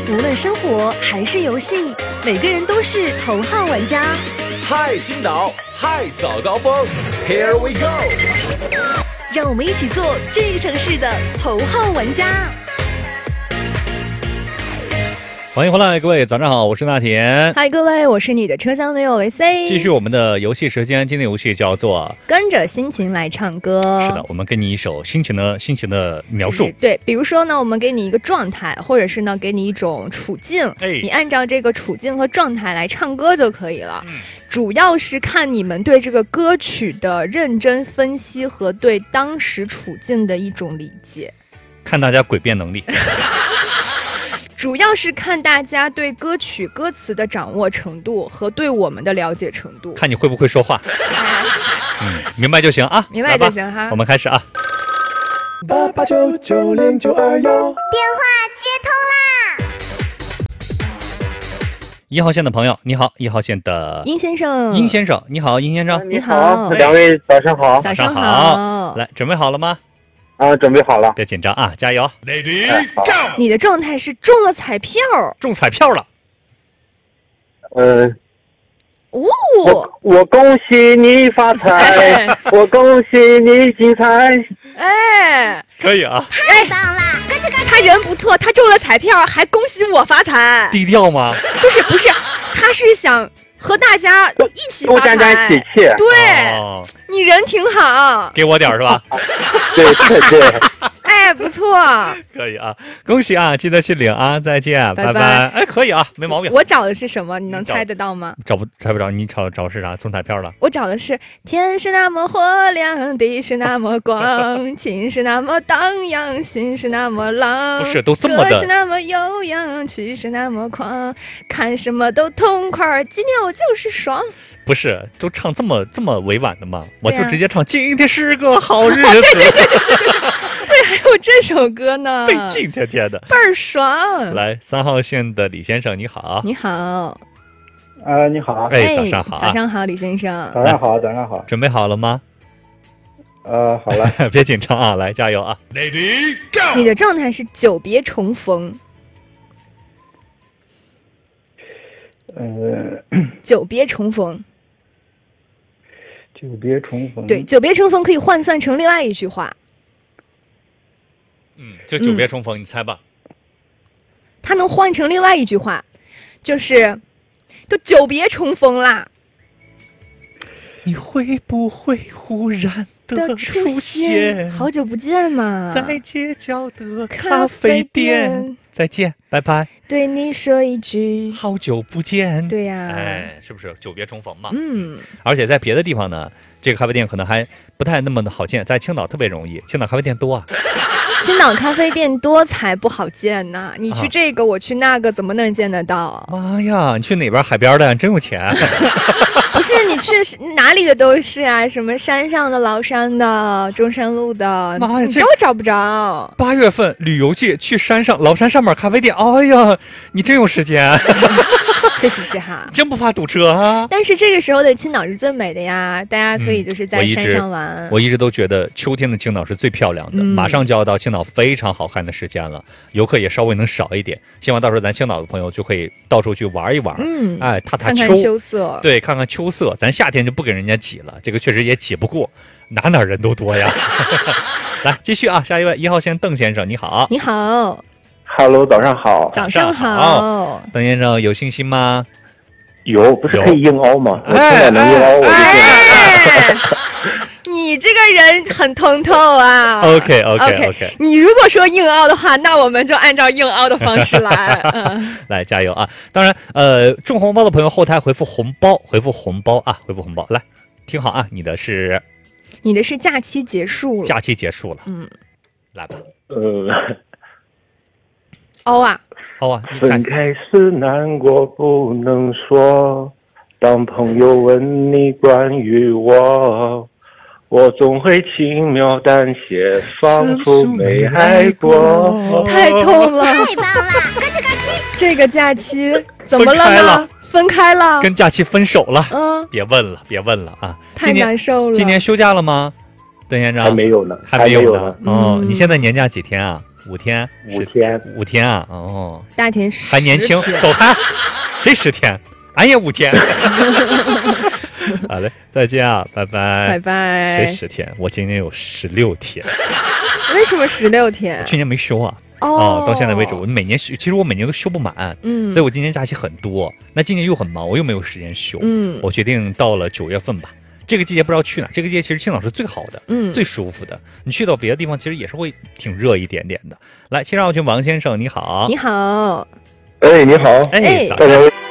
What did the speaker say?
无论生活还是游戏，每个人都是头号玩家。 嗨青岛，嗨早高峰 ，Here we go！ 让我们一起做这个城市的头号玩家。 欢迎回来，各位早上好，我是那田。 嗨，各位，我是你的车厢女友 VC。 继续我们的游戏时间，今天游戏叫做跟着心情来唱歌。 是的，我们给你一首心情的描述。 对，比如说呢，我们给你一个状态，或者是呢，给你一种处境，你按照这个处境和状态来唱歌就可以了。主要是看你们对这个歌曲的认真分析和对当时处境的一种理解， 看大家诡辩能力。 主要是看大家对歌曲歌词的掌握程度和对我们的了解程度， 看你会不会说话。明白就行啊， 明白就行哈。 我们开始啊。 88990921， 电话接通啦 ！1号线的朋友，你好！1号线的殷先生， 殷先生，你好，殷先生， 你好， 两位早上好， 早上好， 来，准备好了吗？ 准备好了， 别紧张啊，加油 ，Lady Go！ 你的状态是中了彩票， 中彩票了。 我恭喜你发财，我恭喜你精彩。 可以啊， 太棒了！ 他人不错，他中了彩票，还恭喜我发财。 低调吗？ 就是不是，他是想和大家一起发财， 多沾沾喜气。 对，你人挺好， 给我点是吧？ 对， 不错， 可以啊，恭喜啊，记得去领啊，再见，拜拜。可以啊，没毛病。 我找的是什么？你能猜得到吗？ 猜不着，你找是啥？中彩票了？ 我找的是天是那么火亮，地是那么光，情是那么荡漾，心是那么浪。 不是，都这么的。 歌是那么悠扬，曲是那么狂，看什么都痛快，今天我就是爽。 不是，都唱这么委婉的吗？我就直接唱今天是个好日子。 对，还有这首歌呢， 费劲天天的， 倍儿爽。 来，3号线的李先生，你好。 你好。 你好。 早上好。 早上好，李先生。 早上好，早上好。 准备好了吗？ 好了。 别紧张啊，来，加油啊 ，Lady Go！ 你的状态是久别重逢。久别重逢。 久别重逢。 对，久别重逢可以换算成另外一句话。 就久别重逢，你猜吧。 它能换成另外一句话，就是都久别重逢啦。 你会不会忽然的出现？ 好久不见嘛， 在街角的咖啡店。再见，拜拜。 对你说一句好久不见。 对呀， 是不是久别重逢嘛？ 而且在别的地方呢，这个咖啡店可能还不太那么的好见，在青岛特别容易，青岛咖啡店多啊。 青岛咖啡店多才不好见呐，你去这个我去那个，怎么能见得到？ 妈呀，你去哪边海边的？真有钱。 不是，你去哪里的都是啊，什么山上的、崂山的、中山路的， 妈呀， 你都找不着。 8月份旅游季去山上崂山上面咖啡店，哎呀，你真有时间。 确实是哈， 真不怕堵车啊！ 但是这个时候的青岛是最美的呀，大家可以就是在山上玩。 我一直都觉得秋天的青岛是最漂亮的，马上就要到青岛非常好看的时间了，游客也稍微能少一点。希望到时候咱青岛的朋友就可以到处去玩一玩，踏看看秋色， 对，看看秋色。咱夏天就不跟人家挤了，这个确实也挤不过，哪人都多呀。来，继续啊，下一位1号线邓先生，你好。 你好。 Hello， 早上好。 早上好， 邓先生有信心吗？ 有，不是可以硬凹吗？我现在能硬凹，我就进来。 你这个人很通透啊。 OK。 你如果说硬凹的话，那我们就按照硬凹的方式来。 来，加油啊！当然，中红包的朋友后台回复红包，回复红包啊，回复红包。来，听好啊，你的是假期结束了。 假期结束了，来吧。 凹啊！ 分开时难过不能说，当朋友问你关于我，我总会轻描淡写，仿佛没爱过。 太痛了， 太棒了！咯吱咯吱。 这个假期怎么了呢？分开了， 跟假期分手了。别问了啊！ 太难受了。 今年休假了吗？邓先生还没有呢， 还没有呢。你现在年假几天啊？ 5天 5天啊！哦， 大田还年轻，走开！谁10天？俺也5天。好嘞，再见啊，拜拜， 拜拜。 谁10天？我今年有16天。 为什么16天？ 去年没休啊。到现在为止，我每年休，其实我每年都休不满，所以我今年假期很多。那今年又很忙，我又没有时间休，我决定到了9月份吧。这个季节不知道去哪，这个季节其实青岛是最好的，最舒服的。你去到别的地方，其实也是会挺热一点点的。来，7号群王先生，你好， 你好， 哎，你好， 哎， 大家。